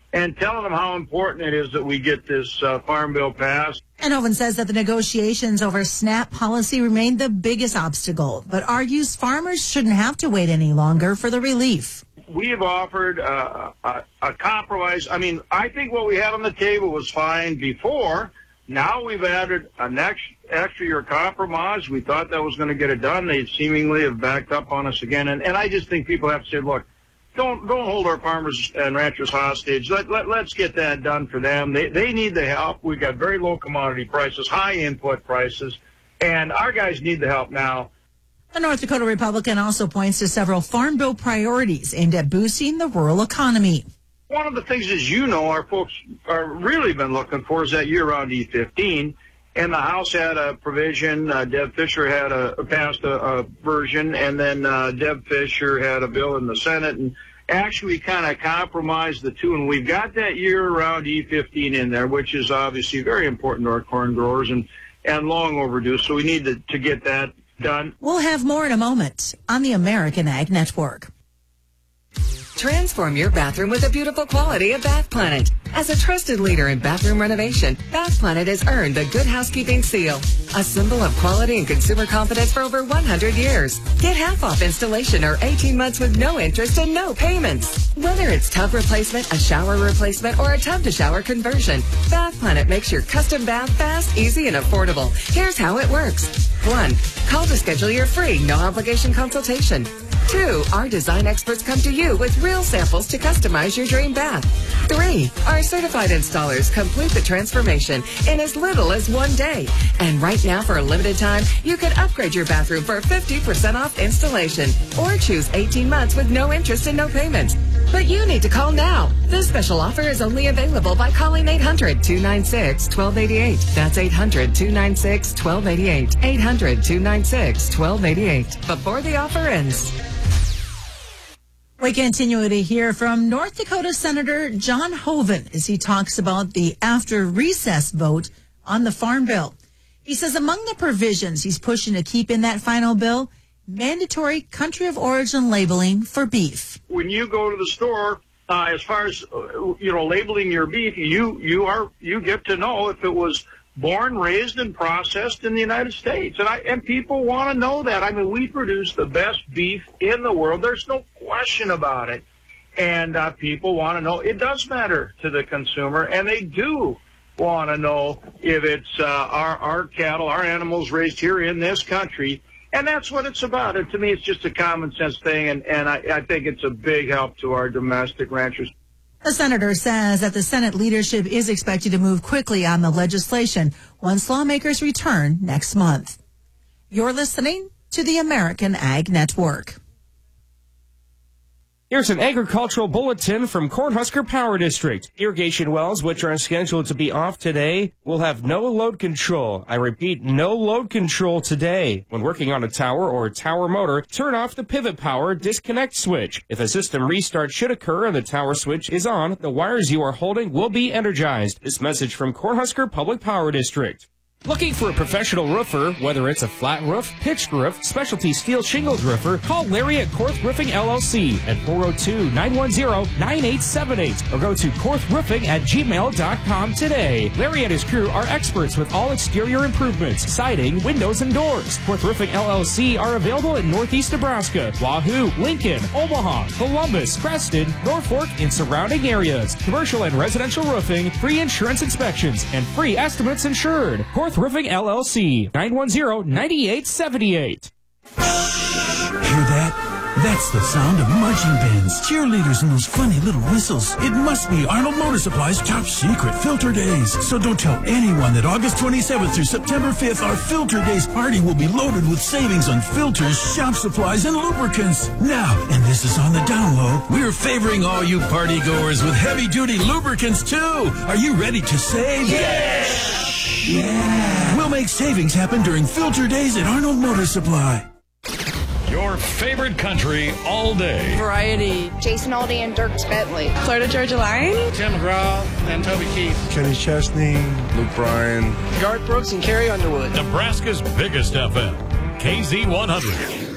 and telling them how important it is that we get this farm bill passed. And Hoeven says that the negotiations over SNAP policy remain the biggest obstacle, but argues farmers shouldn't have to wait any longer for the relief. We have offered a compromise. I mean, I think what we had on the table was fine before. Now we've added an extra year compromise. We thought that was going to get it done. They seemingly have backed up on us again. And I just think people have to say, look, don't hold our farmers and ranchers hostage. Let's get that done for them. They need the help. We've got very low commodity prices, high input prices, and our guys need the help now. The North Dakota Republican also points to several Farm Bill priorities aimed at boosting the rural economy. One of the things, as you know, our folks are really been looking for is that year-round E15. And the House had a provision. Deb Fischer had passed a version, and then Deb Fischer had a bill in the Senate. And actually, we kind of compromised the two, and we've got that year-round E15 in there, which is obviously very important to our corn growers and long overdue. So we need to get that done. We'll have more in a moment on the American Ag Network. Transform your bathroom with the beautiful quality of Bath Planet. As a trusted leader in bathroom renovation, Bath Planet has earned the Good Housekeeping Seal, a symbol of quality and consumer confidence for over 100 years. Get half off installation or 18 months with no interest and no payments. Whether it's tub replacement, a shower replacement, or a tub-to-shower conversion, Bath Planet makes your custom bath fast, easy, and affordable. Here's how it works. 1. Call to schedule your free, no-obligation consultation. 2. Our design experts come to you with real samples to customize your dream bath. 3. Our certified installers complete the transformation in as little as 1 day. And right now, for a limited time, you can upgrade your bathroom for 50% off installation or choose 18 months with no interest and no payments. But you need to call now. This special offer is only available by calling 800-296-1288. That's 800-296-1288. 800-296-1288. Before the offer ends. We continue to hear from North Dakota Senator John Hoeven as he talks about the after recess vote on the Farm Bill. He says among the provisions he's pushing to keep in that final bill, mandatory country of origin labeling for beef. When you go to the store, as far as labeling your beef, you get to know if it was born, raised, and processed in the United States. And people want to know that. I mean, we produce the best beef in the world. There's no question about it. And people want to know. It does matter to the consumer, and they do want to know if it's our cattle, our animals raised here in this country. And that's what it's about. And to me, it's just a common sense thing, and I think it's a big help to our domestic ranchers. The senator says that the Senate leadership is expected to move quickly on the legislation once lawmakers return next month. You're listening to the American Ag Network. Here's an agricultural bulletin from Cornhusker Power District. Irrigation wells, which are scheduled to be off today, will have no load control. I repeat, no load control today. When working on a tower or tower motor, turn off the pivot power disconnect switch. If a system restart should occur and the tower switch is on, the wires you are holding will be energized. This message from Cornhusker Public Power District. Looking for a professional roofer, whether it's a flat roof, pitched roof, specialty steel shingled roofer, call Larry at Korth Roofing LLC at 402-910-9878 or go to korthroofing@gmail.com today. Larry and his crew are experts with all exterior improvements, siding, windows, and doors. Korth Roofing LLC are available in Northeast Nebraska, Wahoo, Lincoln, Omaha, Columbus, Preston, Norfolk, and surrounding areas. Commercial and residential roofing, free insurance inspections, and free estimates insured. Korth Roofing LLC, 910-9878. Hear that? That's the sound of marching bands, cheerleaders, and those funny little whistles. It must be Arnold Motor Supply's top secret Filter Days. So don't tell anyone that August 27th through September 5th, our Filter Days party will be loaded with savings on filters, shop supplies, and lubricants. Now, and this is on the down low, we're favoring all you party goers with heavy-duty lubricants, too. Are you ready to save? Yeah! Yeah! We'll make savings happen during Filter Days at Arnold Motor Supply. Your favorite country all day. Variety. Jason Aldean and Dierks Bentley. Florida Georgia Line. Tim McGraw and Toby Keith. Kenny Chesney. Luke Bryan. Garth Brooks and Carrie Underwood. Nebraska's biggest FM. KZ100.